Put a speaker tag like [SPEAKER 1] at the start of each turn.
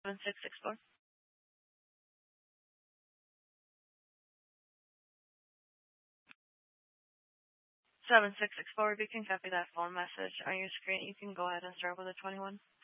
[SPEAKER 1] 7664. 7664, if you can copy that phone message on your screen, you can go ahead and start with a 21.